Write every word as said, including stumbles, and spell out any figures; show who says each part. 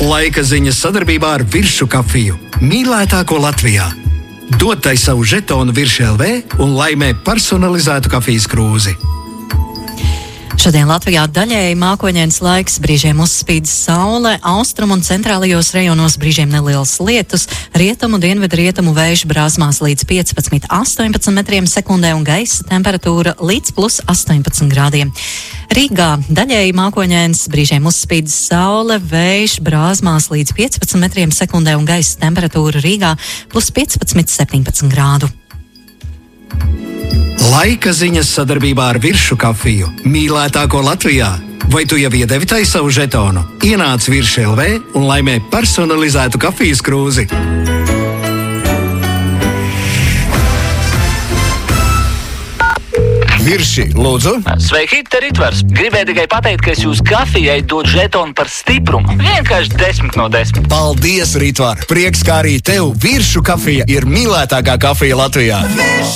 Speaker 1: Laika ziņas sadarbībā ar Viršu kafiju. Mīlētāko Latvijā. Dod tai savu žetonu Virši L V un laimē personalizētu kafijas krūzi.
Speaker 2: Šodien Latvijā daļēji mākoņains laiks, brīžiem uzspīd saule, austrumu un centrālajos rejonos brīžiem nelielas lietus, rietumu, dienvidu rietumu vējš brāzmās līdz piecpadsmit līdz astoņpadsmit metriem sekundē un gaisa temperatūra līdz plus astoņpadsmit grādiem. Rīgā daļēji mākoņains, brīžiem uzspīd saule, vējš brāzmās līdz piecpadsmit metriem sekundē un gaisa temperatūra Rīgā plus piecpadsmit līdz septiņpadsmit grādu.
Speaker 1: Laika ziņas sadarbībā ar Viršu kafiju. Mīlētāko Latvijā. Vai tu jau iedevi tai savu žetonu? Ienāc Virši L V un laimē personalizētu kafijas krūzi. Virši, lūdzu.
Speaker 3: Sveiki, te Ritvars. Gribēju tikai pateikt, ka es jūs kafijai dodu žetonu par stiprumu. Vienkārši desmit no desmit.
Speaker 1: Paldies, Ritvar. Prieks, kā arī tev Viršu kafija ir mīlētākā kafija Latvijā.